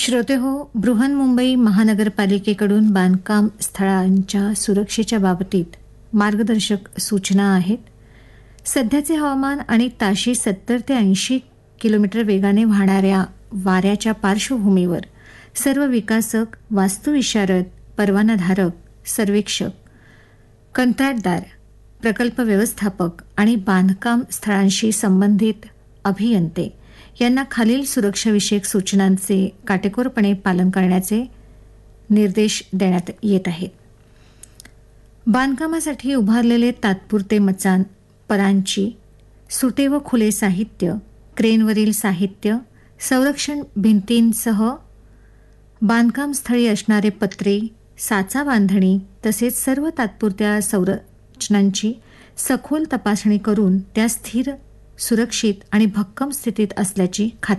श्रोतेहो, बृहन्मुंबई महानगरपालिकेकडून बांधकाम स्थळांच्या सुरक्षेच्या बाबतीत मार्गदर्शक सूचना आहेत. सध्याचे हवामान आणि ताशी 70 ते 80 किलोमीटर वेगाने वाहणाऱ्या वाऱ्याच्या पार्श्वभूमीवर सर्व विकासक, वास्तुविशारद, परवानाधारक, सर्वेक्षक, कंत्राटदार, प्रकल्प व्यवस्थापक आणि बांधकाम स्थळांशी संबंधित अभियंते यांना खालील सुरक्षाविषयक सूचनांचे काटेकोरपणे पालन करण्याचे निर्देश देण्यात येत आहेत. बांधकामासाठी उभारलेले तात्पुरते मचान, परांची, सुटे व खुले साहित्य, क्रेनवरील साहित्य, संरक्षण भिंतींसह बांधकाम स्थळी असणारे पत्रे, साचा बांधणी तसेच सर्व तात्पुरत्या संरचनांची सखोल तपासणी करून त्या स्थिर, सुरक्षित आणि भक्कम स्थितीत असल्याची खात्री